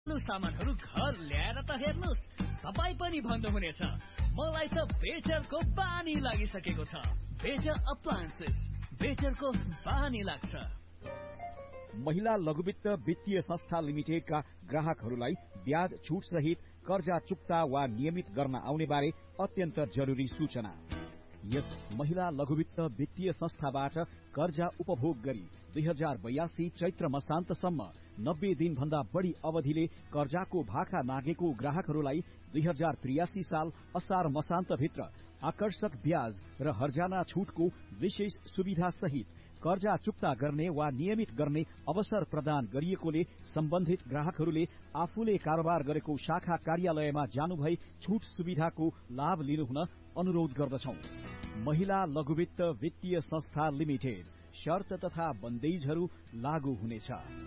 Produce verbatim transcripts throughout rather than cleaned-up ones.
सामानहरू घर ल्याएर त हेर्नुस्, तपाई पनि भन्नुहुनेछ मलाई त बेचरको बानी लागिसकेको छ। बेचर अप्लायन्सेस, बेचरको बानी लाग्छ। महिला लघुवित्त वित्तीय संस्था लिमिटेडका ग्राहकहरूलाई ब्याज छुट सहित कर्जा चुक्ता वा नियमित गर्न आउने बारे अत्यन्त जरुरी सूचना। यस महिला लघुवित्त वित्तीय संस्थाबाट कर्जा उपभोग गरी दुई हजार बयासी चैत्र मसान्तसम्म नब्बे दिन भन्दा बढ़ी अवधिले कर्जाको भाका मागेको ग्राहकहरूलाई दुई हजार त्रियासी साल असार मसान्त भित्र आकर्षक ब्याज र हर्जाना छुटको विशेष सुविधा सहित कर्जा चुक्ता गर्ने वा नियमित गर्ने अवसर प्रदान गरिएकोले सम्बन्धित ग्राहकहरूले आफूले कारोबार गरेको शाखा कार्यालयमा जानुभई छुट सुविधाको लाभ लिनुहुन अनुरोध गर्दछौं। महिला लघुवित्त वित्तीय संस्था लिमिटेड, शर्त तथा बन्देजहरू लागू हुनेछ।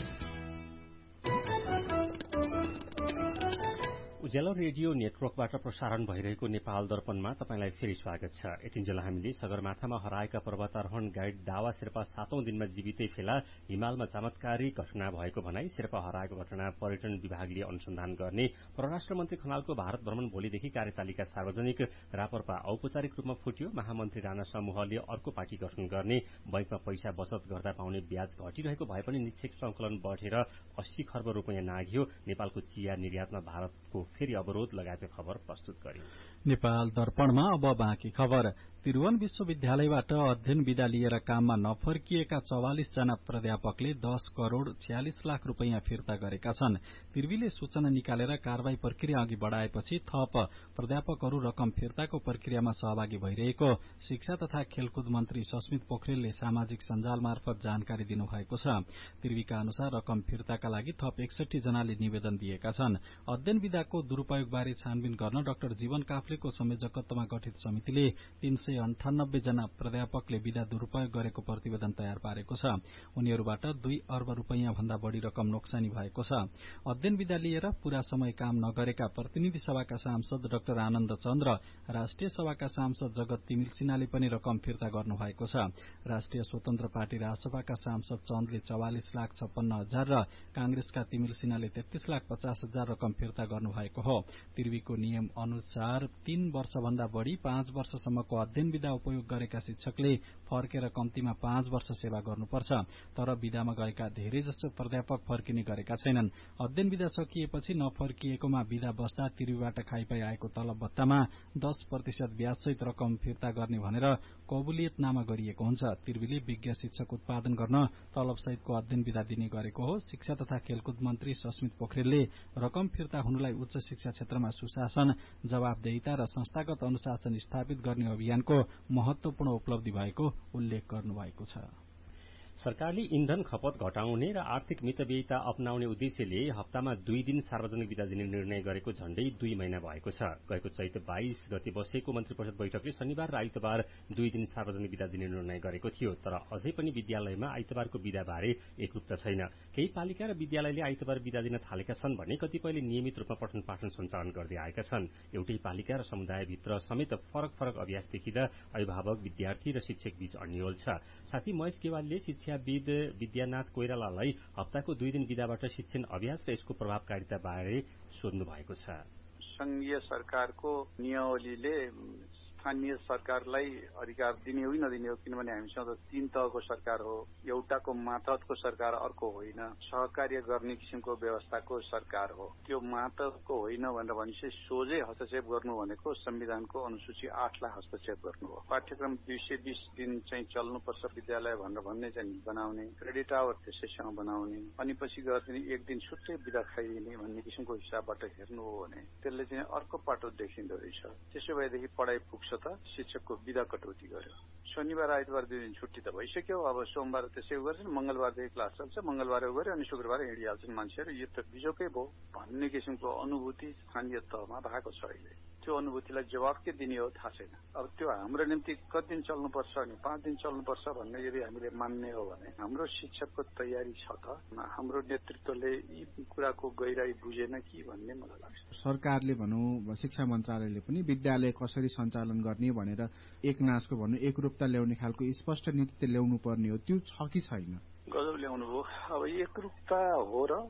उज्यालो रेडियो नेटवर्कबाट प्रसारण भइरहेको नेपाल दर्पणमा तपाईंलाई फेरि स्वागत छ। यतिन्जेल हामीले सगरमाथामा हराएका पर्वतारोहण गाइड दावा शेर्पा सातौं दिनमा जीवितै फेला हिमालमा चमत्कारी घटना भएको भनाई शेर्पा हराएको घटना पर्यटन विभागले अनुसन्धान गर्ने, परराष्ट्र मन्त्री खनालको भारत भ्रमण भोलिदेखि कार्यतालिका सार्वजनिक, रापरपा औपचारिक रूपमा फुट्यो, महामन्त्री राणा समूहले अर्को पार्टी गठन गर्ने, बैंकमा पैसा बचत गर्दा पाउने ब्याज घटिरहेको भए पनि निक्षेप संकलन बढेर अस्सी खर्ब रूपियाँ नाघ्यो, नेपालको चिया निर्यातमा भारतको फेरि अवरोध लगायतका खबर प्रस्तुत गर्यो। नेपाल दर्पणमा अब बाँकी खबर। त्रिभुवन विश्वविद्यालयबाट अध्ययन विदा लिएर काममा नफर्किएका चौवालिस जना प्राध्यापकले दस करोड़ छयालिस लाख रूपियाँ फिर्ता गरेका छन्। त्रिवीले सूचना निकालेर कारवाही प्रक्रिया अघि बढ़ाएपछि थप प्राध्यापकहरू रकम फिर्ताको प्रक्रियामा सहभागी भइरहेको शिक्षा तथा खेलकुद मन्त्री सस्मित पोखरेलले सामाजिक सञ्जाल मार्फत जानकारी दिनुभएको छ। त्रिवीका अनुसार रकम फिर्ताका लागि थप एकसठी जनाले निवेदन दिएका छन्। अध्ययन विधाको दुरूपयोगबारे छानबिन गर्न डाक्टर जीवन काफ्लेको संयोजकत्वमा गठित समितिले तीन सय अन्ठानब्बे जना प्राध्यापकले विधा दुरूपयोग गरेको प्रतिवेदन तयार पारेको छ। उनीहरूबाट दुई अर्ब रूपियाँ भन्दा बढ़ी रकम नोक्सानी भएको छ। अध्ययन विधा लिएर पूरा समय काम नगरेका प्रतिनिधि सभाका सांसद डाक्टर आनन्द चन्द र राष्ट्रिय सभाका सांसद जगत तिमिल सिन्हाले पनि रकम फिर्ता गर्नु भएको छ। राष्ट्रिय स्वतन्त्र पार्टी राजसभाका सांसद चन्दले चौवालिस लाख छप्पन्न हजार र कांग्रेसका तिमिल सिन्हाले तेत्तीस लाख पचास हजार रकम फिर्ता गर्नु भएको हो। त्रिवीको नियम अनुसार तीन वर्ष भन्दा बढ़ी पाँच वर्षसम्मको अध्ययन विधा उपयोग गरेका शिक्षकले फर्केर कम्तीमा पाँच वर्ष सेवा गर्नुपर्छ। तर विधामा गएका धेरैजसो प्राध्यापक फर्किने गरेका छैनन्। अध्ययन विधा सकिएपछि नफर्किएकोमा विधा बस्दा त्रिवीबाट खाइपाई आएको तलब भत्तामा दस प्रतिशत ब्याजसहित रकम फिर्ता गर्ने भनेर कबुलियतनामा गरिएको हुन्छ। त्रिवीले विज्ञ शिक्षक उत्पादन गर्न तलब सहितको अध्ययन विधा दिने गरेको हो। शिक्षा तथा खेलकुद मन्त्री सस्मित पोखरेलले रकम फिर्ता हुनुलाई उच्च शिक्षा क्षेत्रमा सुशासन, जवाबदेहिता र संस्थागत अनुशासन स्थापित गर्ने अभियानको महत्वपूर्ण उपलब्धि भएको उल्लेख गर्नुभएको छ। सरकारले ईन्धन खपत घटाउने र आर्थिक मितव्ययिता अपनाउने उद्देश्यले हप्तामा दुई दिन सार्वजनिक विदा दिने निर्णय गरेको झण्डै दुई महिना भएको छ। गएको चैत बाइस गते बसेको मन्त्री परिषद बैठकले शनिबार र आइतबार दुई दिन सार्वजनिक विदा दिने निर्णय गरेको थियो। तर अझै पनि विद्यालयमा आइतबारको विदाबारे एकरूपता छैन। केही पालिका र विद्यालयले आइतबार विदा दिन थालेका छन् भने कतिपयले नियमित रूपमा पठन पाठन सञ्चालन गर्दै आएका छन्। एउटै पालिका र समुदायभित्र समेत फरक फरक अभ्यास देखिँदा अभिभावक, विद्यार्थी र शिक्षक बीच अन्यल छ। साथै महेश गेवालले शिक्षाविद विद्यानाथ कोइरालालाई हप्ताको दुई दिन विदाबाट शिक्षण अभ्यास र यसको प्रभावकारिता बारे सोध्नु भएको छ। संघीय सरकारको नियमावलीले स्थानीय सरकारलाई अधिकार दिने हो कि नदिने हो, किनभने हामीसँग तीन तहको सरकार हो, एउटाको मातहतको सरकार अर्को होइन, सहकार्य गर्ने किसिमको व्यवस्थाको सरकार हो। त्यो मातहतको होइन भनेर भनेपछि सोझै हस्तक्षेप गर्नु भनेको संविधानको अनुसूची आठलाई हस्तक्षेप गर्नु हो। पाठ्यक्रम दुई सय बीस दिन चाहिँ चल्नुपर्छ विद्यालय भनेर भन्ने चाहिँ बनाउने, क्रेडिट आवर त्यसैसँग बनाउने, अनि पछि गर्दिने एक दिन छुट्टै विदा खाइदिने भन्ने किसिमको हिसाबबाट हेर्नु हो भने त्यसले चाहिँ अर्को पाटो देखिँदो रहेछ। त्यसो भएदेखि पढाइ पुग्छ त शिक्षकको विदा कटौती गर्यो। शनिबार आइतबार दुई दिन छुट्टी त भइसक्यो। अब सोमबार त्यसै गर्छन्, मंगलबारदेखि क्लास चल्छ, मंगलबार गर्यो अनि शुक्रबार हिँडिहाल्छन् मान्छेहरू। यो त बिजोकै भयो भन्ने किसिमको अनुभूति स्थानीय तहमा भएको छ। अहिले त्यो अनुभूतिलाई जवाब के दिने हो थाहा छैन। अब त्यो हाम्रो निम्ति कति दिन चल्नुपर्छ अनि पाँच दिन चल्नुपर्छ भन्ने यदि हामीले मान्ने हो भने हाम्रो शिक्षकको तयारी छ त? हाम्रो नेतृत्वले यी कुराको गहिराई बुझेन कि भन्ने मलाई लाग्छ। सरकारले भनौं, शिक्षा मन्त्रालयले पनि विद्यालय कसरी सञ्चालन गर्ने भनेर एक नासको भन्नु एकरूपता ल्याउने खालको स्पष्ट नीति त ल्याउनु पर्ने हो। त्यो छ कि छैन? गजब ल्याउनु हो। अब एकरूपता हो र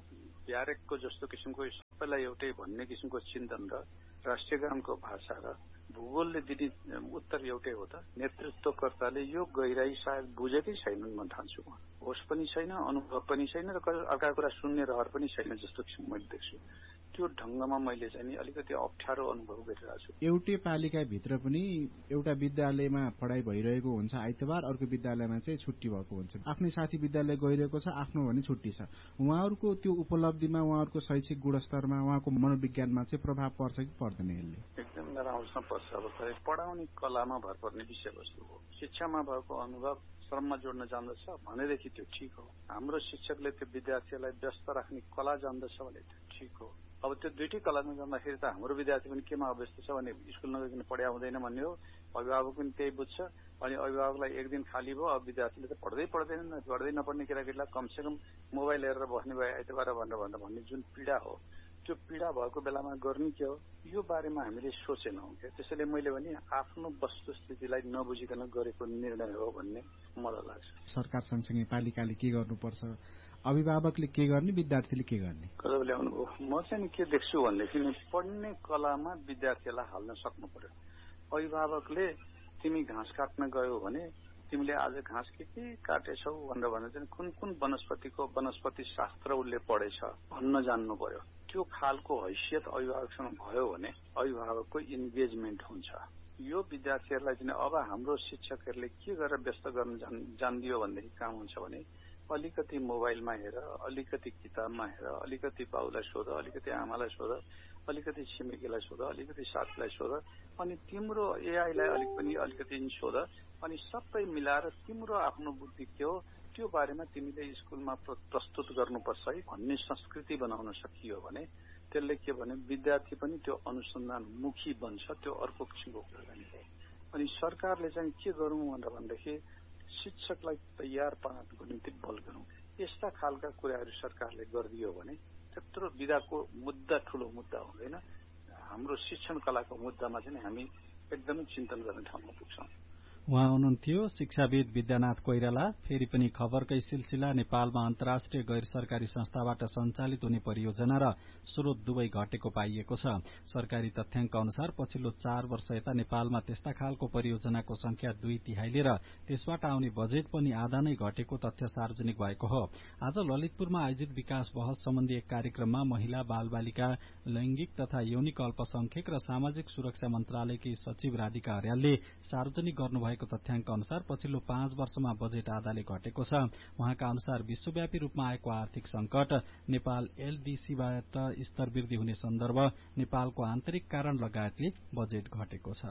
ब्यारेकको जस्तो किसिमको सबैलाई एउटै भन्ने किसिमको चिन्तन र राष्ट्रियगानको भाषा र भूगोलले दिने उत्तर एउटै हो त? नेतृत्वकर्ताले यो गहिराई सायद बुझेकै छैनन् म ठान्छु। होस पनि छैन, अनुभव पनि छैन र अर्का कुरा सुन्ने रहर पनि छैन जस्तो किसिम मैले देख्छु। त्यो ढंगमा मैले चाहिँ नि अलिकति अप्ठ्यारो अनुभव गरिरहेको छु। एउटै पालिकाभित्र पनि एउटा विद्यालयमा पढाइ भइरहेको हुन्छ आइतबार, अर्को विद्यालयमा चाहिँ छुट्टी भएको हुन्छ। आफ्नै साथी विद्यालय गइरहेको छ, आफ्नो भने छुट्टी छ। उहाँहरूको त्यो उपलब्धिमा, उहाँहरूको शैक्षिक गुणस्तरमा, उहाँको मनोविज्ञानमा चाहिँ प्रभाव पर्छ कि पर्दैन? यसले एकदम नराम्रोसँग पर्छ। अब पढाउने कलामा भर पर्ने विषयवस्तु हो। शिक्षामा भएको अनुभव श्रममा जोड्न जान्दछ भनेदेखि त्यो ठिक हो। हाम्रो शिक्षकले त्यो विद्यार्थीलाई व्यस्त राख्ने कला जान्दछ भने त्यो ठिक हो। अब त्यो दुईटै कलामा जाँदाखेरि त हाम्रो विद्यार्थी पनि केमा अभ्यस्त छ भने स्कुल नगइकन पढ्या हुँदैन भन्ने हो। अभिभावक पनि त्यही बुझ्छ। अनि अभिभावकलाई एक दिन खाली भयो, अब विद्यार्थीले त पढ्दै पढ्दैन, पढ्दै नपढ्ने केटाकेटीलाई कमसेकम मोबाइल हेरेर बस्ने भयो आइतबार भनेर भन्दा भन्ने जुन पीडा हो, त्यो पीडा भएको बेलामा गर्ने के हो, यो बारेमा हामीले सोचेनौँ क्या। त्यसैले मैले भने आफ्नो वस्तुस्थितिलाई नबुझिकन गरेको निर्णय हो भन्ने मलाई लाग्छ। सरकार सँगसँगै पालिकाले के गर्नुपर्छ, अभिभावकले के गर्ने, विद्यार्थीले के गर्ने? गजब ल्याउनुभयो। म चाहिँ के देख्छु भनेदेखि पढ्ने कलामा विद्यार्थीलाई हाल्न सक्नु पर्यो। अभिभावकले तिमी घाँस काट्न गयो भने तिमीले आज घाँस के के काटेछौ भनेर भने चाहिँ कुन कुन वनस्पतिको वनस्पति शास्त्र उसले पढेछ भन्न जान्नु पर्यो। त्यो खालको हैसियत अभिभावकसँग भयो भने अभिभावकको इन्गेजमेन्ट हुन्छ। यो विद्यार्थीहरूलाई चाहिँ अब हाम्रो शिक्षकहरूले के गरेर व्यस्त गर्न जान जानिदियो भनेदेखि काम हुन्छ भने अलिकति मोबाइलमा हेर, अलिकति किताबमा हेर, अलिकति बाउलाई सोध, अलिकति आमालाई सोध, अलिकति छिमेकीलाई सोध, अलिकति साथीलाई सोध, अनि तिम्रो एआईलाई अलिक पनि अलिकति सोध, अनि सबै मिलाएर तिम्रो आफ्नो बुद्धि के हो त्यो बारेमा तिमीले स्कुलमा प्रस्तुत गर्नुपर्छ है भन्ने संस्कृति बनाउन सकियो भने त्यसले के भने विद्यार्थी पनि त्यो अनुसन्धानमुखी बन्छ। त्यो अर्को किसिमको कुराकानी हो। अनि सरकारले चाहिँ के गरौँ भनेर भनेदेखि शिक्षकलाई तयार पार्नको निम्ति बल गरौँ। यस्ता खालका कुराहरू सरकारले गरिदियो भने त्यत्रो विधाको मुद्दा ठूलो मुद्दा हुँदैन। हाम्रो शिक्षण कलाको मुद्दामा चाहिँ हामी एकदमै चिन्तन गर्ने ठाउँमा पुग्छौँ। उहाँ हुनुहुन्थ्यो शिक्षाविद विद्यानाथ कोइराला। फेरि पनि खबरकै सिलसिला नेपालमा अन्तर्राष्ट्रिय गैर सरकारी संस्थाबाट सञ्चालित हुने परियोजना र स्रोत दुवै घटेको पाइएको छ। सरकारी तथ्याङ्क अनुसार पछिल्लो चार वर्ष यता नेपालमा त्यस्ता खालको परियोजनाको संख्या दुई तिहाईले र त्यसबाट आउने बजेट पनि आधा नै घटेको तथ्य सार्वजनिक भएको हो। आज ललितपुरमा आयोजित विकास बहस सम्बन्धी एक कार्यक्रममा महिला बालबालिका लैंगिक तथा यौनिक अल्पसंख्यक र सामाजिक सुरक्षा मन्त्रालयकी सचिव राधिका अर्यालले सार्वजनिक गर्नुभयो तथ्याङ्क अनुसार पछिल्लो पाँच वर्षमा बजेट आधाले घटेको छ। उहाँका अनुसार विश्वव्यापी रूपमा आएको आर्थिक संकट, नेपाल एलडीसीबाट स्तर वृद्धि हुने सन्दर्भ, नेपालको आन्तरिक कारण लगायतले बजेट घटेको छ।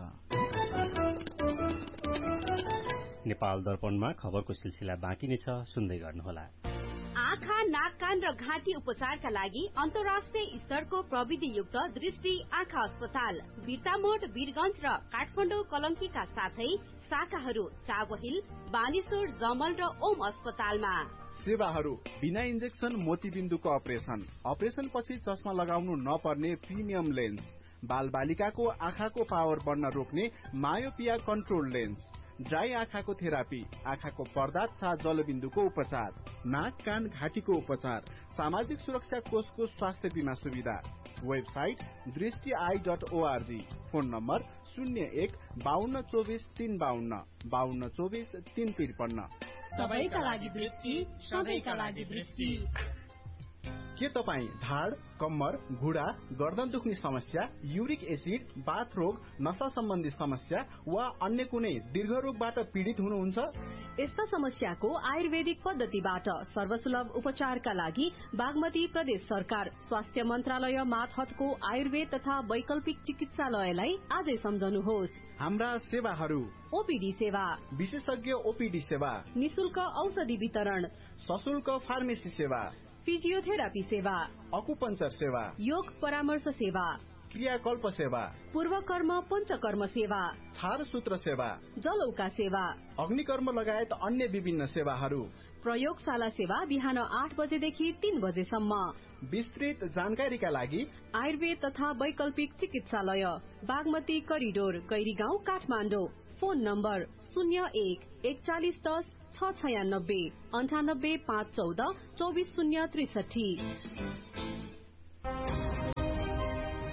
नेपाल दर्पणमा खबरको सिलसिला बाँकी नै छ, सुन्दै गर्नुहोला। आँखा, नाक, कान र घाँटी उपचारका लागि अन्तर्राष्ट्रिय स्तरको प्रविधियुक्त दृष्टि आँखा अस्पताल बिर्तामोड, वीरगंज र काठमाडौँ कलंकीका साथै शाखाहरू चावहिल, बानेश्वर, जमल र ओम अस्पतालमा। सेवाहरू बिना इन्जेक्सन मोतीबिन्दुको अपरेसन, अपरेसन पछि चस्मा लगाउनु नपर्ने प्रिमियम लेन्स, बाल बालिकाको आँखाको पावर बढ्न रोक्ने मायोपिया कन्ट्रोल लेन्स, ड्राई आँखाको थेरापी, आँखाको पर्दा तथा जलबिन्दुको उपचार, नाक, कान, घाँटीको उपचार, सामाजिक सुरक्षा कोषको स्वास्थ्य बीमा सुविधा। वेबसाइट दृष्टि I dot ORG. Phone number शून्य एक बाहन्न चौबिस तीन बाहन्न बाहन्न चौबिस तीन त्रिपन्न। सबैका लागि दृष्टि, सबैका लागि दृष्टि। के तपाईँ ढाड, कम्मर, घुँडा, गर्दन दुख्ने समस्या, युरिक एसिड, बाथ रोग, नशा सम्बन्धी समस्या वा अन्य कुनै दीर्घ रोगबाट पीड़ित हुनुहुन्छ? यस्ता समस्याको आयुर्वेदिक पद्धतिबाट सर्वसुलभ उपचारका लागि बागमती प्रदेश सरकार स्वास्थ्य मन्त्रालय मातहतको आयुर्वेद तथा वैकल्पिक चिकित्सालयलाई आजै सम्झनुहोस्। हाम्रा सेवाहरू: ओपीडी सेवा, विशेषज्ञ ओपीडी सेवा, निशुल्क औषधि वितरण, सशुल्क फार्मेसी सेवा, फिजियोथेरापी सेवा, अकुपञ्चर सेवा, योग परामर्श सेवा, क्रियाकल्प सेवा, पूर्वकर्म पञ्चकर्म सेवा, छार सूत्र सेवा, जलौका सेवा, अग्निकर्म लगायत अन्य विभिन्न सेवाहरू। प्रयोगशाला सेवा बिहान आठ बजेदेखि तीन बजेसम्म। विस्तृत जानकारीका लागि आयुर्वेद तथा वैकल्पिक चिकित्सालय Bagmati corridor, Gairigaun, Kathmandu. Phone number शून्य एक एकचालिस दस छ छयानब्बे अन्ठानब्बे पाँच चौध चौबिस शून्य त्रिसठी।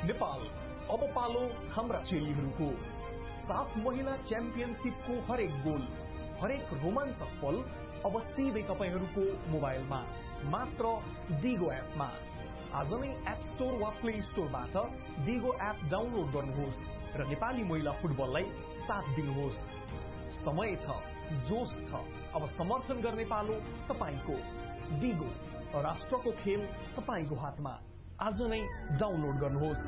नेपाल अब पालो हाम्रा चेलीहरूको। सात महिला च्याम्पियनशिपको हरेक गोल, हरेक रोमाञ्चक पल अब सिधै तपाईहरूको मोबाइलमा, मात्र डिगो एपमा। आज नै एप स्टोर वा प्ले स्टोरबाट डिगो एप डाउनलोड गर्नुहोस् र नेपाली महिला फुटबललाई साथ दिनुहोस्। समय छ, जोश छ, अब समर्थन गर्ने पालो तपाईको। डिगो, राष्ट्रको खेल तपाईको हातमा। आज नै डाउनलोड गर्नुहोस्।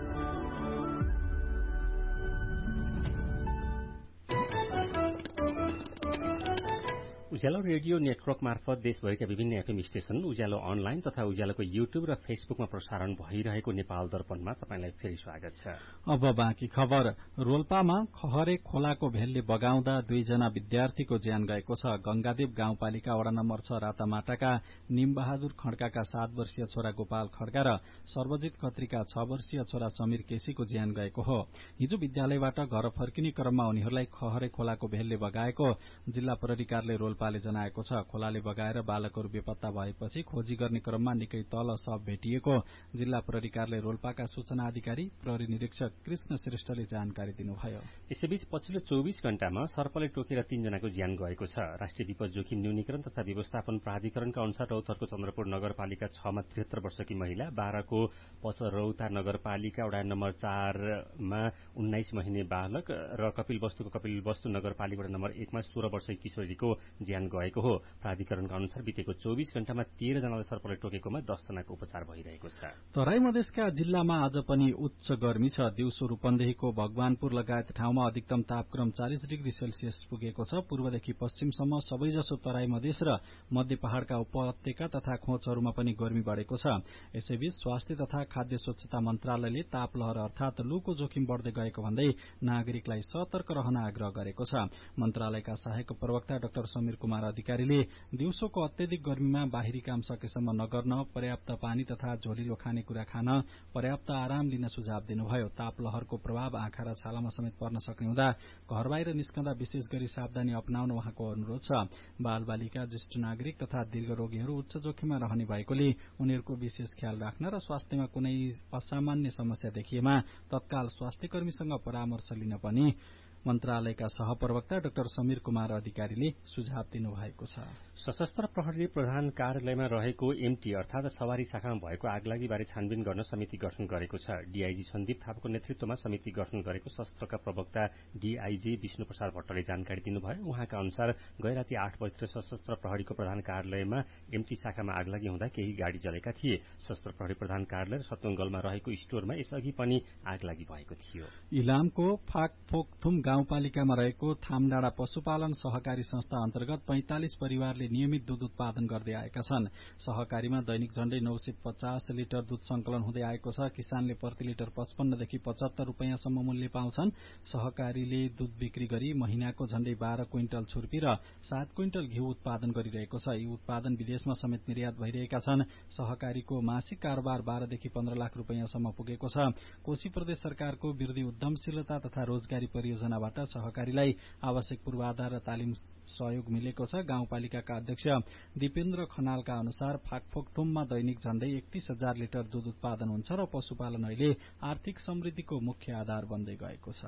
उज्यालो रेडियो नेटवर्क मार्फत देशभरिका विभिन्न एफएम स्टेशन, उज्यालो अनलाइन तथा उज्यालोको युट्युब र फेसबुकमा प्रसारण भइरहेको नेपाल दर्पणमा तपाईलाई फेरि स्वागत छ। अब बाँकी खबर। रोल्पामा खहरे खोलाको भेलले बगाउँदा दुईजना विद्यार्थीको ज्यान गएको छ। गंगादेव गाउँपालिका वडा नम्बर छ रातामाटाका निमबहादुर खड्काका सात वर्षीय छोरा गोपाल खड्का र सर्वजित खत्रीका छ वर्षीय छोरा समीर केसीको ज्यान गएको हो। हिजो विद्यालयबाट घर फर्किने क्रममा उनीहरूलाई खहरे खोलाको भेलले बगाएको जिल्ला प्रहरी कार्यालय रोल्पाले जनाएको छ। खोलाले बगाएर बालकहरू बेपत्ता भएपछि खोजी गर्ने क्रममा निकै तल शव भेटिएको जिल्ला प्रहरी कार्यालय रोल्पाका सूचना अधिकारी प्रहरी निरीक्षक कृष्ण श्रेष्ठले जानकारी दिनुभयो। यसैबीच पछिल्लो चौबीस घण्टामा सर्पले टोकेर तीनजनाको ज्यान गएको छ। राष्ट्रिय विपद जोखिम न्यूनीकरण तथा व्यवस्थापन प्राधिकरणका अनुसार रौतहटको चन्द्रपुर नगरपालिका छमा त्रिहत्तर वर्षकी महिला, बाह्रको पचरौता नगरपालिका वडा नम्बर चारमा उन्नाइस महिने बालक र कपिलवस्तुको कपिलवस्तु नगरपालिका वडा नम्बर एकमा सोह्र वर्षकी किशोरीको ज्यान गएको हो। प्राधिकरणका अनुसार बितेको चौबीस घण्टामा तेह्र जनालाई सर्पले टोकेकोमा दस जनाको उपचार भइरहेको छ। तराई मधेसका जिल्लामा आज पनि उच्च गर्मी छ। दिउँसो रूपन्देहीको भगवानपुर लगायत ठाउँमा अधिकतम तापक्रम चालिस डिग्री सेल्सियस पुगेको छ। पूर्वदेखि पश्चिमसम्म सबैजसो तराई मधेस र मध्य पहाड़का उपत्यका तथा खोजहरूमा पनि गर्मी बढ़ेको छ। यसैबीच स्वास्थ्य तथा खाद्य स्वच्छता मन्त्रालयले तापलहर अर्थात लूको जोखिम बढ़दै गएको भन्दै नागरिकलाई सतर्क रहन आग्रह गरेको छ। मन्त्रालयका सहायक प्रवक्ता डाक्टर समीर कुमार अधिकारीले दिउँसोको अत्यधिक गर्मीमा बाहिरी काम सकेसम्म नगर्न, पर्याप्त पानी तथा झोलिलो खानेकुरा खान, पर्याप्त आराम लिन सुझाव दिनुभयो। तापलहरको प्रभाव आँखा र छालामा समेत पर्न सक्ने हुँदा घर बाहिर निस्कँदा विशेष गरी सावधानी अपनाउन उहाँको अनुरोध छ। बाल बालिका, ज्येष्ठ नागरिक तथा दीर्घ रोगीहरू उच्च जोखिममा रहने भएकोले उनीहरूको विशेष ख्याल राख्न र स्वास्थ्यमा कुनै असामान्य समस्या देखिएमा तत्काल स्वास्थ्य कर्मीसँग परामर्श लिन पनि मन्त्रालयका सहप्रवक्ता डाक्टर समीर कुमार अधिकारीले सुझाव दिनुभएको छ। सशस्त्र प्रहरी प्रधान कार्यालयमा रहेको एमटी अर्थात सवारी शाखामा भएको आगलागीबारे छानबिन गर्न समिति गठन गरेको छ। डीआईजी सन्दीप थापाको नेतृत्वमा समिति गठन गरेको शस्त्रका प्रवक्ता डीआईजी विष्णु प्रसाद भट्टले जानकारी दिनुभयो। उहाँका अनुसार गैराती आठ बजेतिर सशस्त्र प्रहरीको प्रधान कार्यालयमा एमटी शाखामा आगलागी हुँदा केही गाड़ी जलेका थिए। सशस्त्र प्रहरी प्रधान कार्यालय र सतुङ्गलमा रहेको स्टोरमा यसअघि पनि आगलागी भएको थियो। इलामको फाकफोकथुम गाउँपालिकामा रहेको थामडाँडा पशुपालन सहकारी संस्था अन्तर्गत पैंतालिस परिवारले नियमित दूध उत्पादन गर्दै आएका छन्। सहकारीमा दैनिक झण्डै नौ सय पचास लिटर दूध संकलन हुँदै आएको छ। किसानले प्रति लिटर पचपन्नदेखि पचहत्तर रूपियाँसम्म मूल्य पाउँछन्। सहकारीले दूध बिक्री गरी महिनाको झण्डै बाह्र क्विन्टल छुर्पी र सात क्विन्टल घिउ उत्पादन गरिरहेको छ। यी उत्पादन विदेशमा समेत निर्यात भइरहेका छन्। सहकारीको मासिक कारोबार बाह्रदेखि पन्ध्र लाख रूपियाँसम्म पुगेको छ। कोशी प्रदेश सरकारको वृद्धि उद्यमशीलता तथा रोजगारी परियोजना बाट सहकारीलाई आवश्यक पूर्वाधार र तालिम सहयोग मिलेको छ। गाउँपालिकाका अध्यक्ष दिपेन्द्र खनालका अनुसार फाकफोकथुममा दैनिक झण्डै एकतीस हजार लिटर दूध उत्पादन हुन्छ र पशुपालन अहिले आर्थिक समृद्धिको मुख्य आधार बन्दै गएको छ।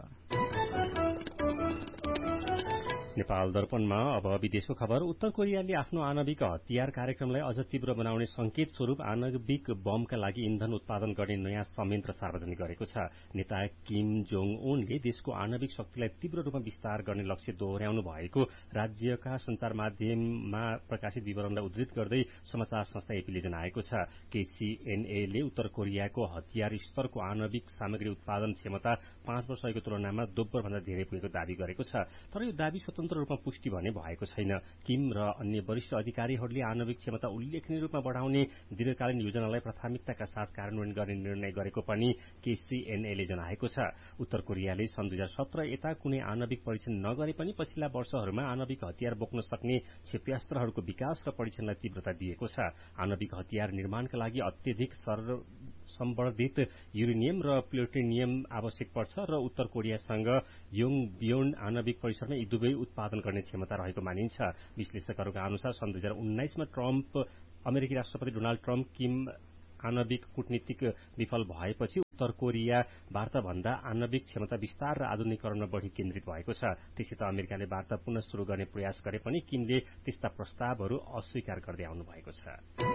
नेपाल दर्पणमा अब विदेशको खबर। उत्तर कोरियाले आफ्नो आणविक हतियार कार्यक्रमलाई अझ तीव्र बनाउने संकेत स्वरूप आणविक बमका लागि इन्धन उत्पादन गर्ने नयाँ संयन्त्र सार्वजनिक गरेको छ। नेता किम जोङ उनले देशको आणविक शक्तिलाई तीव्र रूपमा विस्तार गर्ने लक्ष्य दोहोर्याउनु भएको राज्यका संचार माध्यममा प्रकाशित विवरणलाई उद्धृत गर्दै समाचार संस्था एपीले जनाएको छ। केसीएनएले उत्तर कोरियाको हतियार स्तरको आणविक सामग्री उत्पादन क्षमता पाँच वर्ष अघिको तुलनामा दोब्बर भन्दा धेरै पुगेको दावी गरेको छ। तर यो दावी स्वतन्त्र रूपमा पुष्टि भने भएको छैन। किम र अन्य वरिष्ठ अधिकारीहरूले आणविक क्षमता उल्लेखनीय रूपमा बढ़ाउने दीर्घकालीन योजनालाई प्राथमिकताका साथ कार्यान्वयन गर्ने निर्णय गरेको पनि केसीएनएले जनाएको छ। उत्तर कोरियाले सन् दुई हजार सत्र यता कुनै आणविक परीक्षण नगरे पनि पछिल्ला वर्षहरूमा आणविक हतियार बोक्न सक्ने क्षेप्यास्त्रहरूको विकास र परीक्षणलाई तीव्रता दिएको छ। आणविक हतियार निर्माणका लागि अत्यधिक संवर्धित युरेनियम र प्लुटोनियम आवश्यक पर्छ र उत्तर कोरियासँग योङबियोन आणविक परिसरमा यी दुवै उत्पादन गर्ने क्षमता रहेको मानिन्छ। विश्लेषकहरूका अनुसार सन् दुई हजार उन्नाइसमा ट्रम्प अमेरिकी राष्ट्रपति डोनाल्ड ट्रम्प किम आणविक कूटनीतिक विफल भएपछि उत्तर कोरिया वार्ता भन्दा आणविक क्षमता विस्तार र आधुनिकीकरणमा बढ़ी केन्द्रित भएको छ। त्यसै त अमेरिकाले वार्ता पुनः शुरू गर्ने प्रयास गरे पनि किमले त्यस्ता प्रस्तावहरू अस्वीकार गर्दै आउनु भएको छ।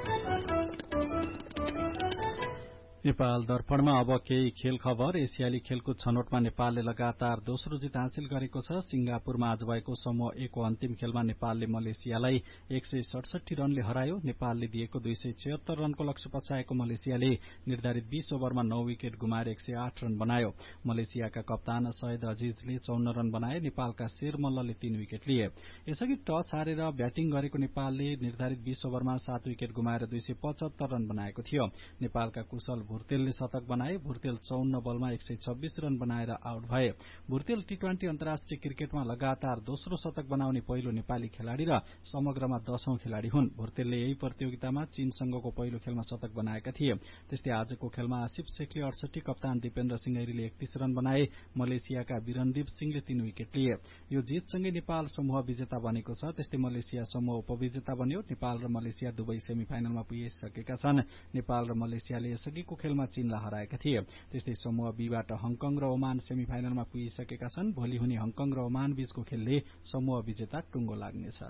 नेपाल दर्पणमा अब केही खेल खबर। एसियाली खेलकुद छनौटमा नेपालले लगातार दोस्रो जित हासिल गरेको छ। सिंगापुरमा आज भएको समूह ए को अन्तिम खेलमा नेपालले मलेसियालाई एक सय सडसठी रनले हरायो। नेपालले दिएको दुई सय छिहत्तर रनको लक्ष्य पछाएको मलेसियाले निर्धारित बीस ओभरमा नौ विकेट गुमाएर एक सय आठ रन बनायो। मलेसियाका कप्तान सयद अजिजले चौन्न रन बनाए। नेपालका शेर मल्लले तीन विकेट लिए। यसअघि टस हारेर ब्याटिङ गरेको नेपालले निर्धारित बीस ओभरमा सात विकेट गुमाएर दुई सय पचहत्तर रन बनाएको थियो। नेपालका कुशल भुर्तेलले शतक बनाए। भुर्तेल चौन्न बलमा एक सय छब्बीस रन बनाएर आउट भए। भुर्तेल टी ट्वेन्टी अन्तर्राष्ट्रिय क्रिकेटमा लगातार दोस्रो शतक बनाउने पहिलो नेपाली खेलाड़ी र समग्रमा दशौं खेलाड़ी हुन्। भुर्तेलले यही प्रतियोगितामा चीनसँगको पहिलो खेलमा शतक बनाएका थिए। त्यस्तै आजको खेलमा आसिफ शेखले अडसठी, कप्तान दिपेन्द्र सिंह ऐरीले एकतीस रन बनाए। मलेसियाका बिरनदीप सिंहले तीन विकेट लिए। यो जितसँगै नेपाल समूह विजेता बनेको छ। त्यस्तै मलेसिया समूह उपविजेता बन्यो। नेपाल र मलेसिया दुवै सेमी फाइनलमा पुगिसकेका छन्। नेपाल र मलेसियाले यसअघिको खेलमा चीनलाई हराएका थिए। त्यस्तै समूह बीबाट हङकङ र ओमान सेमी फाइनलमा पुगिसकेका छन्। भोलि हुने हङकङ र ओमान बीचको खेलले समूह विजेता टुङ्गो लाग्नेछ।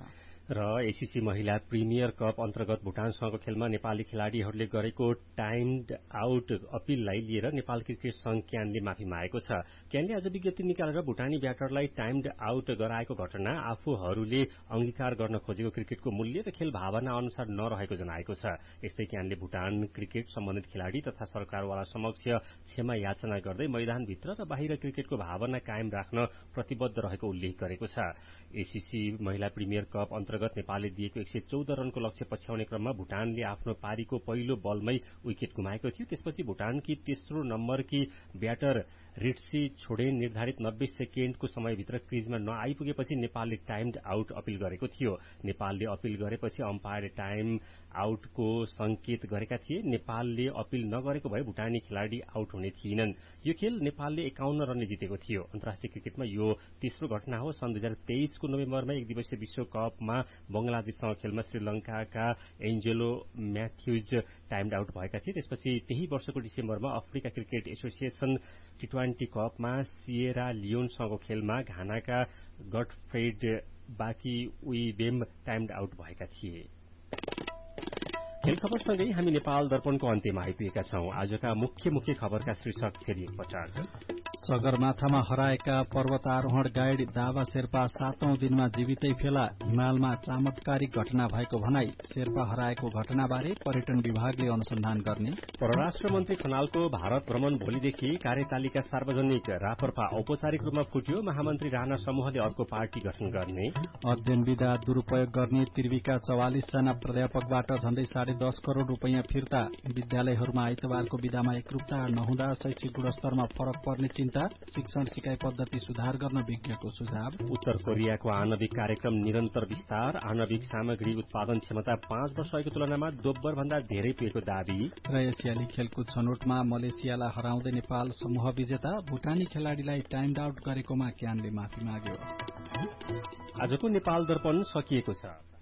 र एसीसी महिला प्रिमियर कप अन्तर्गत भुटानसँगको खेलमा नेपाली खेलाड़ीहरूले गरेको टाइम्ड आउट अपीललाई लिएर नेपाल क्रिकेट संघ क्यानले माफी मागेको छ। क्यानले आज विज्ञप्ति निकालेर भुटानी ब्याटरलाई टाइम्ड आउट गराएको घटना आफूहरूले अंगीकार गर्न खोजेको क्रिकेटको मूल्य र खेल भावना अनुसार नरहेको जनाएको छ। यस्तै क्यानले भुटान क्रिकेट सम्बन्धित खेलाड़ी तथा सरकारवाला समक्ष क्षमा याचना गर्दै मैदानभित्र र बाहिर क्रिकेटको भावना कायम राख्न प्रतिबद्ध रहेको उल्लेख गरेको छ। एसीसी महिला प्रिमियर कप अन्तर्गत नेपालले दिएको एक सय चौध रनको लक्ष्य पछ्याउने क्रममा भुटानले आफ्नो पारीको पहिलो बलमै विकेट गुमाएको थियो। त्यसपछि भुटानकी तेस्रो नम्बरकी ब्याटर रिट्सी छोडेन निर्धारित नब्बे सेकेण्डको समयभित्र क्रिजमा नआइपुगेपछि नेपालले टाइम्ड आउट अपील गरेको थियो। नेपालले अपील गरेपछि अम्पायरले टाइम आउटको संकेत गरेका थिए। नेपालले अपील नगरेको भए भुटानी खेलाड़ी आउट हुने थिएनन्। यो खेल नेपालले एकाउन्न रनले जितेको थियो। अन्तर्राष्ट्रिय क्रिकेटमा यो तेस्रो घटना हो। सन् दुई हजार तेइसको नोभेम्बरमा एक दिवसीय विश्वकपमा बंगलादेशसँग खेलमा श्रीलंकाका एन्जेलो म्याथ्यूज टाइम्ड आउट भएका थिए। त्यसपछि त्यही वर्षको डिसेम्बरमा Africa cricket association T twenty कपमा सिएरा लियोनसँगको खेलमा घानाका गडफ्रेड बाकी उइबेम टाइम्ड आउट भएका थिए। खेल खबरसँगै हामी नेपाल दर्पणको अन्त्यमा आइपुगेका छौं। आजका मुख्य मुख्य खबरका शीर्षक फेरि एकपटक। सगरमाथामा हराएका पर्वतारोहण गाइड दावा शेर्पा सातौं दिनमा जीवितै फेला। हिमालमा चमत्कारिक घटना भएको भनाई। शेर्पा हराएको घटनाबारे पर्यटन विभागले अनुसन्धान गर्ने। परराष्ट्र मन्त्री खनालको भारत भ्रमण भोलिदेखि कार्यतालिका सार्वजनिक। रापरपा औपचारिक रूपमा फुट्यो। महामन्त्री राणा समूहले अर्को पार्टी गठन गर्ने। अध्ययन विधा दुरूपयोग गर्ने त्रिविका चौवालिस जना प्राध्यापकबाट झण्डै साढे दस करोड़ रूपियाँ फिर्ता। विद्यालयहरूमा आइतबारको विधामा एकरूपता नहुँदा शैक्षिक गुणस्तरमा फरक पर्ने चिन्ता। शिक्षण सिकाइ पद्धति सुधार गर्न विज्ञको सुझाव। उत्तर कोरियाको आणविक कार्यक्रम निरन्तर विस्तार। आणविक सामग्री उत्पादन क्षमता पाँच वर्ष अघिको तुलनामा दोब्बर भन्दा धेरै पुगेको दावी। र एसियाली खेलकुद छनौटमा मलेसियालाई हराउँदै नेपाल समूह विजेता। भुटानी खेलाड़ीलाई टाइम्ड आउट गरेकोमा क्यानले माफी माग्यो। आजको नेपाल दर्पण सकिएको छ।